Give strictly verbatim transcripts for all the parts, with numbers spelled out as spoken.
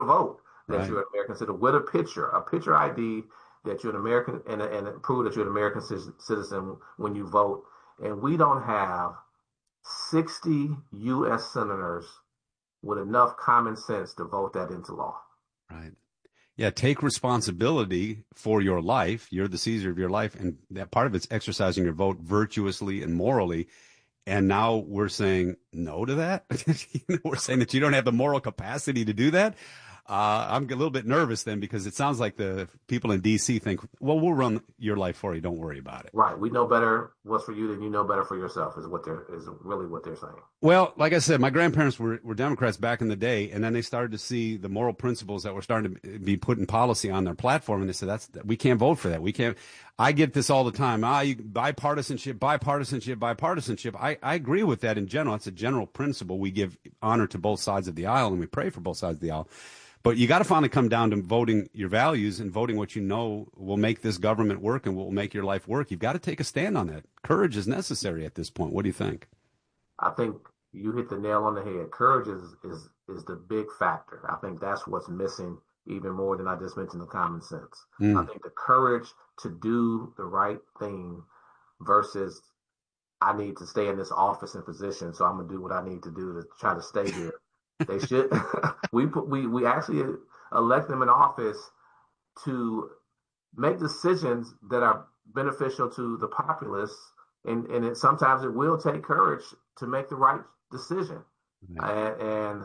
vote that Right. you're an American citizen with a picture, a picture I D that you're an American and, and prove that you're an American citizen when you vote. And we don't have sixty U S senators with enough common sense to vote that into law. Right. Yeah, take responsibility for your life. You're the Caesar of your life, and that part of it's exercising your vote virtuously and morally. And now we're saying no to that. We're saying that you don't have the moral capacity to do that. Uh, I'm a little bit nervous then because it sounds like the people in D C think, well, we'll run your life for you. Don't worry about it. Right. We know better what's for you than you know better for yourself is what they're is really what they're saying. Well, like I said, my grandparents were, were Democrats back in the day, and then they started to see the moral principles that were starting to be put in policy on their platform, and they said, "That's we can't vote for that. We can't." I get this all the time. Ah, you, bipartisanship, bipartisanship, bipartisanship. I, I agree with that in general. It's a general principle. We give honor to both sides of the aisle, and we pray for both sides of the aisle. But you got to finally come down to voting your values and voting what you know will make this government work and will make your life work. You've got to take a stand on that. Courage is necessary at this point. What do you think? I think you hit the nail on the head. Courage is is is the big factor. I think that's what's missing even more than I just mentioned the common sense. Mm. I think the courage to do the right thing versus I need to stay in this office and position, so I'm going to do what I need to do to try to stay here. They should. we put, we we actually elect them in office to make decisions that are beneficial to the populace, and and it, sometimes it will take courage to make the right decision, right. and, and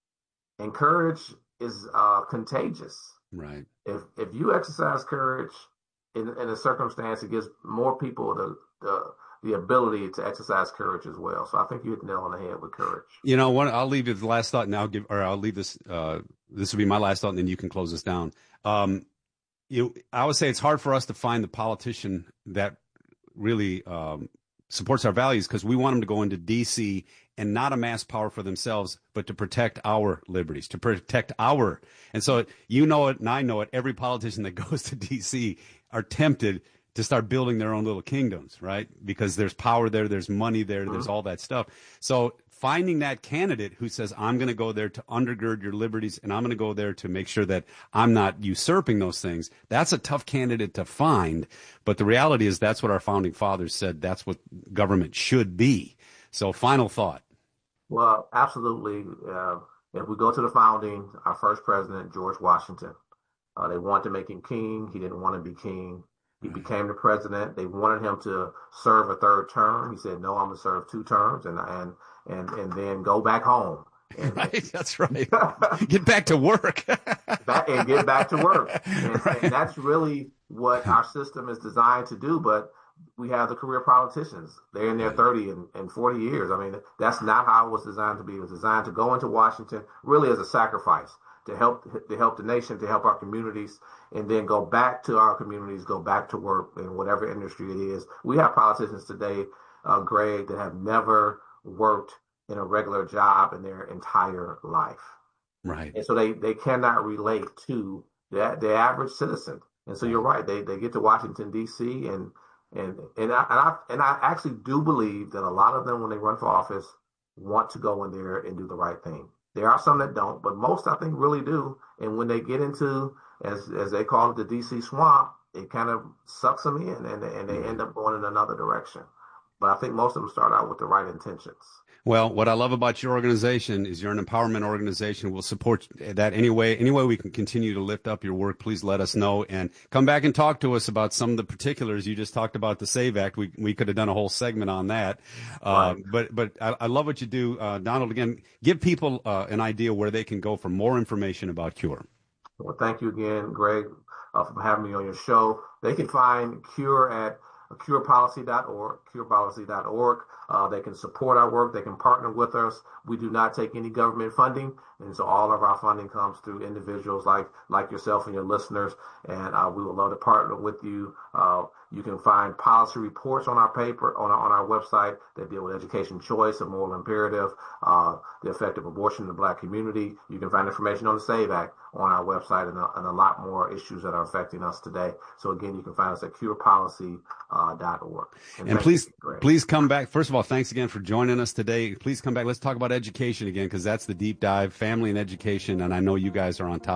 and courage is uh, contagious. Right. If if you exercise courage in in a circumstance, it gives more people the the. the ability to exercise courage as well. So I think you hit the nail on the head with courage. You know, one, I'll leave you the last thought and I'll give, or I'll leave this, uh, this will be my last thought and then you can close this down. Um, you, I would say it's hard for us to find the politician that really, um, supports our values because we want them to go into D C and not amass power for themselves, but to protect our liberties, to protect our, and so you know it and I know it, every politician that goes to D C are tempted to start building their own little kingdoms, right? Because there's power there, there's money there, mm-hmm. there's all that stuff. So finding that candidate who says, I'm going to go there to undergird your liberties and I'm going to go there to make sure that I'm not usurping those things, that's a tough candidate to find. But the reality is that's what our founding fathers said. That's what government should be. So final thought. Well, absolutely. Uh, if we go to the founding, our first president, George Washington, uh, they wanted to make him king. He didn't want to be king. He became the president. They wanted him to serve a third term. He said, no, I'm going to serve two terms and and and and then go back home. And, right, that's right. Get back to work. back, and get back to work. And, right. and that's really what our system is designed to do. But we have the career politicians. They're in their right. thirty and, and forty years. I mean, that's not how it was designed to be. It was designed to go into Washington really as a sacrifice to help to help the nation, to help our communities, and then go back to our communities, go back to work in whatever industry it is. We have politicians today, uh, Greg, that have never worked in a regular job in their entire life. Right. And so they, they cannot relate to the, the average citizen. And so you're right. They they get to Washington, D C, and and and I, and I and I actually do believe that a lot of them, when they run for office, want to go in there and do the right thing. There are some that don't, but most, I think, really do. And when they get into, as as they call it, the D C swamp, it kind of sucks them in, and, and they end up going in another direction. But I think most of them start out with the right intentions. Well, what I love about your organization is you're an empowerment organization. We'll support that any way, any way we can continue to lift up your work. Please let us know and come back and talk to us about some of the particulars. You just talked about the SAVE Act. We we could have done a whole segment on that. Uh, right. But but I, I love what you do, uh, Donald. Again, give people uh, an idea where they can go for more information about CURE. Well, thank you again, Greg, uh, for having me on your show. They can find CURE at cure policy dot org, cure policy dot org. Uh, they can support our work. They can partner with us. We do not take any government funding, and so all of our funding comes through individuals like like yourself and your listeners, and uh, we would love to partner with you. Uh, you can find policy reports on our paper, on our, on our website that deal with education choice, a moral imperative, uh, the effect of abortion in the Black community. You can find information on the SAVE Act on our website and a, and a lot more issues that are affecting us today. So again, you can find us at cure policy dot org. Uh, and and please, please come back. First of all, thanks again for joining us today. Please come back. Let's talk about education again, because that's the deep dive, family and education. And I know you guys are on top